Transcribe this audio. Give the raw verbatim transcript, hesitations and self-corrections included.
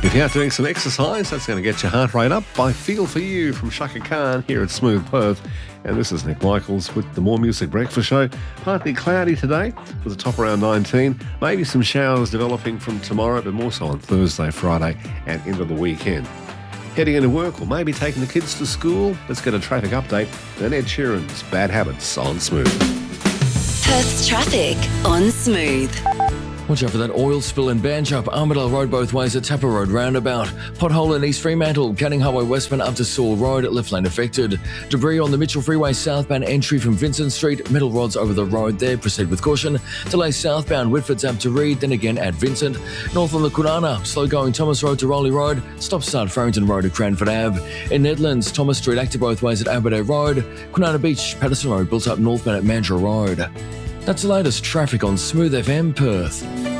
If you're out doing some exercise, that's going to get your heart rate up. I Feel For You from Shaka Khan here at Smooth Perth. And this is Nick Michaels with the More Music Breakfast Show. Partly cloudy today with a top around nineteen. Maybe some showers developing from tomorrow, but more so on Thursday, Friday and into the weekend. Heading into work or maybe taking the kids to school, let's get a traffic update. Then Ed Sheeran's Bad Habits on Smooth. Perth's traffic on Smooth. Watch out for that oil spill in Banjup, Armadale Road both ways at Tapper Road roundabout. Pothole in East Fremantle, Canning Highway westbound up to Saul Road, left lane affected. Debris on the Mitchell Freeway southbound entry from Vincent Street, metal rods over the road there, proceed with caution. Delay southbound Whitford's up to Reed, then again at Vincent. North on the Kunana, slow going Thomas Road to Rowley Road, stop start Farrington Road at Cranford Ave. In Nedlands, Thomas Street active both ways at Aberdare Road. Kunana Beach, Patterson Road built up northbound at Mandurah Road. That's the latest traffic on Smooth F M Perth.